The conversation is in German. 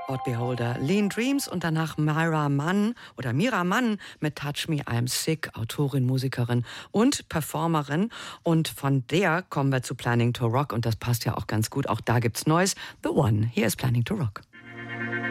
Lord Beholder, Lean Dreams und danach Mira Mann mit Touch Me, I'm Sick, Autorin, Musikerin und Performerin. Und von der kommen wir zu Planning to Rock und das passt ja auch ganz gut. Auch da gibt's Neues. The One, hier ist Planning to Rock.